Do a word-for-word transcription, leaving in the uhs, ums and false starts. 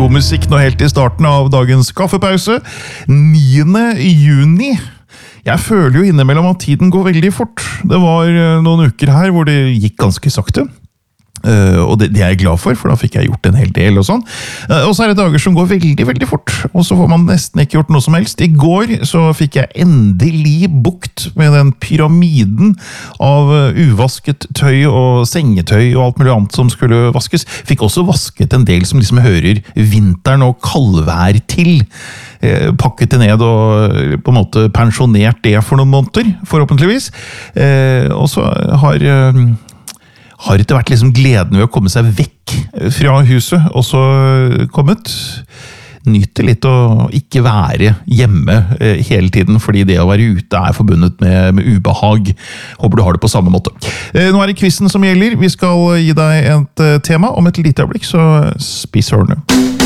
god musikk nå helt i starten av dagens kaffepause. niende juni. Jeg føler jo innimellom at tiden går veldig fort. Det var noen uker her hvor det gikk ganske sakte. Uh, og det, det er jeg glad for, for da fikk jeg gjort en hel del og sånn. Uh, og så er det dager som går veldig, veldig fort, og så får man nesten ikke gjort noe som helst. I går så fikk jeg endelig bukt med den pyramiden av uh, uvasket tøy og sengetøy og alt mulig annet som skulle vaskes. Fikk også vasket en del som liksom hører vinteren og kaldvær til. Uh, pakket det ned og på en måte pensjonert det for noen måneder, forhåpentligvis. Uh, og så har... Uh, har etter hvert liksom gleden ved å komme seg vekk fra huset, og så kommet. Nyte litt å ikke være hjemme hele tiden, fordi det å være ute er forbundet med, med ubehag. Håper du har det på samme måte. Nå er det quizen som gjelder. Vi skal gi deg et tema om et lite øyeblikk, så spiss ørene.